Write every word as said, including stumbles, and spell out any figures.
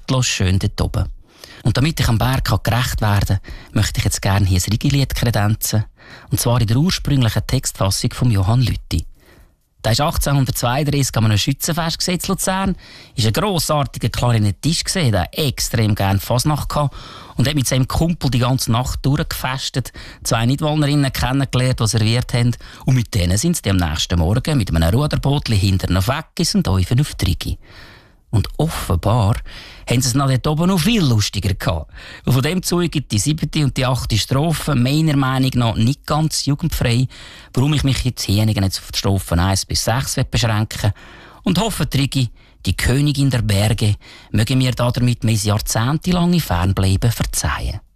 endlos schön dort oben. Und damit ich am Berg gerecht werden kann, möchte ich jetzt gerne hier ein Rigi-Lied kredenzen. Und zwar in der ursprünglichen Textfassung von Johann Lüthi. Der ist achtzehnhundertzweiunddreißig an einem Schützenfest in Luzern. Ist ein grossartiger Klarinettist gesehen, der extrem gerne Fasnacht hatte und hat mit seinem Kumpel die ganze Nacht durchgefestet, zwei Nidwalnerinnen kennengelernt, die serviert haben, und mit denen sind sie am nächsten Morgen mit einem Ruderbootli hinterher noch weg und Teufel auf die Rigi. Und offenbar haben sie es noch dort oben noch viel lustiger gehabt. Und von dem zeugen die siebte und die achte Strophe meiner Meinung nach nicht ganz jugendfrei, warum ich mich jetzt hier jetzt auf die Strophen eins bis sechs beschränken und hoffe, die Rigi, die Königin der Berge, möge mir damit mein jahrzehntelange Fernbleiben verzeihen.